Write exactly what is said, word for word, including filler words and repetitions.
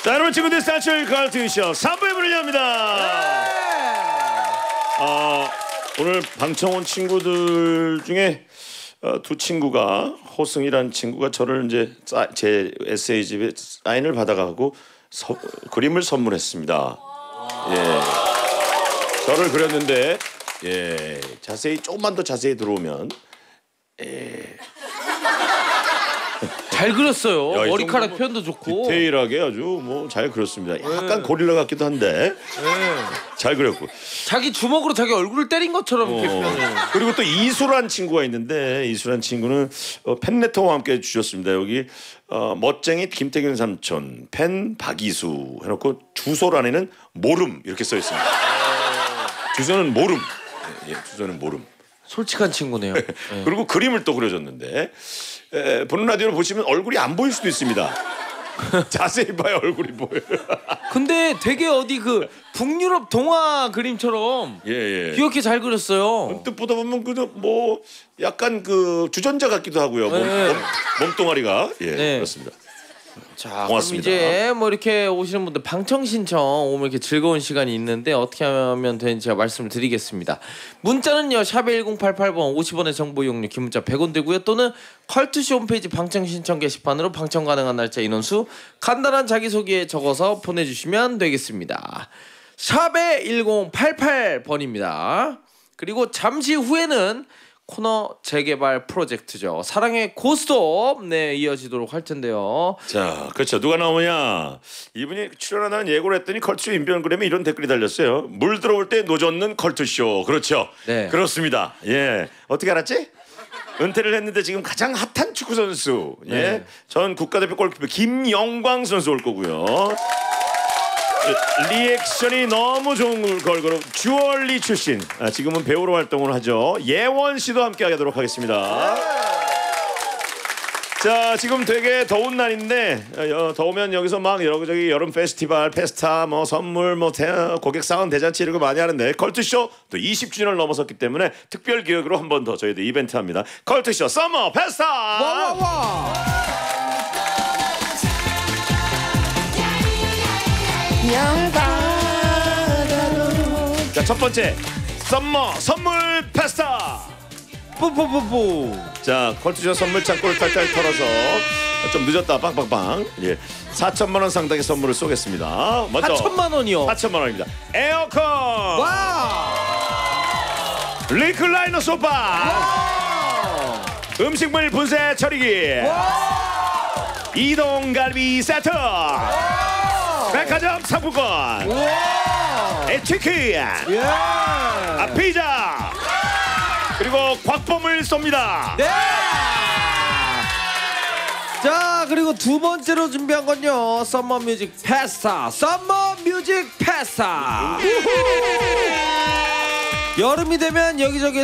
자, 여러분 친구들 사철 컬투쇼 삼 부의 문을 엽니다. 어, 오늘 방청원 친구들 중에 어, 두 친구가 호승이라는 친구가 저를 이제 제 에세이 집에 사인을 받아가고 서, 그림을 선물했습니다. 예, 저를 그렸는데 예, 자세히 조금만 더 자세히 들어오면 예. 잘 그렸어요. 야, 머리카락 표현도 좋고 디테일하게 아주 뭐 잘 그렸습니다. 약간 네. 고릴라 같기도 한데 네. 잘 그렸고 자기 주먹으로 자기 얼굴을 때린 것처럼 어. 이렇게 표현을. 그리고 또 이수란 친구가 있는데 이수란 친구는 어, 팬레터와 함께 주셨습니다. 여기 어, 멋쟁이 김태균 삼촌 팬 박이수 해놓고 주소란에는 모름 이렇게 써 있습니다. 주소는 모름. 예, 주소는 모름. 솔직한 친구네요. 네. 그리고 그림을 또 그려줬는데 에, 보는 라디오를 보시면 얼굴이 안 보일 수도 있습니다. 자세히 봐야 얼굴이 보여요. 근데 되게 어디 그 북유럽 동화 그림처럼 예, 예. 귀엽게 잘 그렸어요. 뜻 보다 보면 그 뭐 약간 그 주전자 같기도 하고요. 몸, 네. 몸, 몸뚱아리가 예 네. 그렇습니다. 자, 고맙습니다. 그럼 이제 뭐 이렇게 오시는 분들 방청 신청 오면 이렇게 즐거운 시간이 있는데 어떻게 하면 되는지 제가 말씀을 드리겠습니다. 문자는요 샵 일공팔팔 번 오십 원의 정보 이용료 긴 문자 백 원 들고요. 또는 컬투쇼 홈페이지 방청 신청 게시판으로 방청 가능한 날짜 인원수 간단한 자기소개 적어서 보내주시면 되겠습니다. 샵에 일공팔팔 번입니다. 그리고 잠시 후에는 코너 재개발 프로젝트죠. 사랑의 고스톱 네 이어지도록 할 텐데요. 자, 그렇죠. 누가 나오냐? 이분이 출연한다는 예고를 했더니 컬투쇼 인별그램에 이런 댓글이 달렸어요. 물 들어올 때 노젓는 컬투쇼. 그렇죠. 네. 그렇습니다. 예. 어떻게 알았지? 은퇴를 했는데 지금 가장 핫한 축구 선수. 예. 네. 전 국가대표 골키퍼 김영광 선수 올 거고요. 리액션이 너무 좋은 걸그룹 주얼리 출신 아, 지금은 배우로 활동을 하죠. 예원 씨도 함께 하도록 하겠습니다. 자, 지금 되게 더운 날인데 어, 더우면 여기서 막 여기저기 여름 페스티벌, 페스타, 뭐 선물, 뭐 대, 고객 사원 대잔치 이런 거 많이 하는데 컬투쇼 또 이십 주년을 넘어섰기 때문에 특별 기획으로 한 번 더 저희도 이벤트 합니다. 컬투쇼 서머 페스타. 와와와. 자, 첫 번째 썸머 선물 페스타. 뽀뽀뽀뽀. 자, 컬투쇼 선물 창고를 탈탈 털어서 좀 늦었다 빵빵빵 예 사천만 원 상당의 선물을 쏘겠습니다. 먼저 사천만 원이요. 사천만 원입니다. 에어컨, 와. 리클라이너 소파, 와. 음식물 분쇄 처리기, 와. 이동갈비 세트, 와. 백화점 상품권, 와. 치킨, 예. 아, 피자, 그리고 곽범을 쏩니다. 네. 자, 그리고 두 번째로 준비한 건요 썸머 뮤직 페스타. 썸머 뮤직 페스타. 여름이 되면 여기저기